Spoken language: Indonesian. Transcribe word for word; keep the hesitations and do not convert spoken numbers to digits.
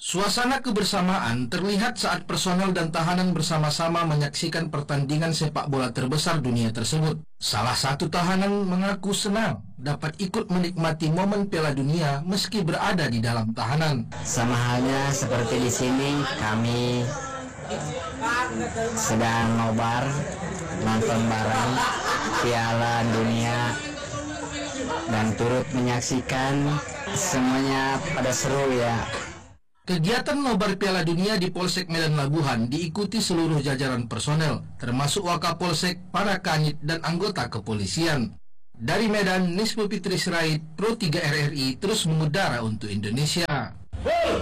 Suasana kebersamaan terlihat saat personel dan tahanan bersama-sama menyaksikan pertandingan sepak bola terbesar dunia tersebut. Salah satu tahanan mengaku senang dapat ikut menikmati momen Piala Dunia meski berada di dalam tahanan. Sama halnya seperti di sini, kami sedang nobar nonton bareng Piala Dunia dan turut menyaksikan, semuanya pada seru ya. Kegiatan nobar Piala Dunia di Polsek Medan Labuhan diikuti seluruh jajaran personel, termasuk Wakapolsek, para kanit, dan anggota kepolisian. Dari Medan, Nismo Fitri Sirait, Pro tiga R R I terus mengudara untuk Indonesia.